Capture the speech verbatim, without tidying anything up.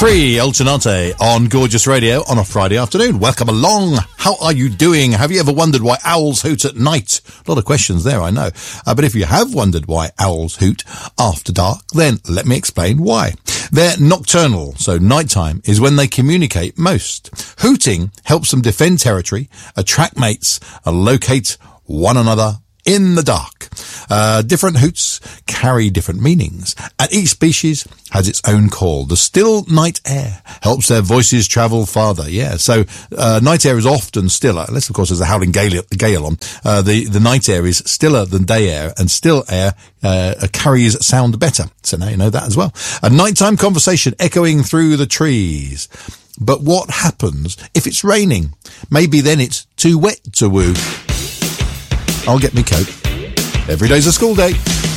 Free Alternate on Gorgeous Radio on a Friday afternoon. Welcome along. How are you doing? Have you ever wondered why owls hoot at night? A lot of questions there, I know. Uh, but if you have wondered why owls hoot after dark, then let me explain why. They're nocturnal, so nighttime is when they communicate most. Hooting helps them defend territory, attract mates, and locate one another in the dark. Uh, different hoots carry different meanings, and each species has its own call. The still night air helps their voices travel farther. Yeah, so uh, night air is often stiller, unless of course there's a howling gale, gale on. Uh, the, the night air is stiller than day air, and still air uh, carries sound better. So now you know that as well. A nighttime conversation echoing through the trees. But what happens if it's raining? Maybe then it's too wet to woo. I'll get me coat. Every day's a school day.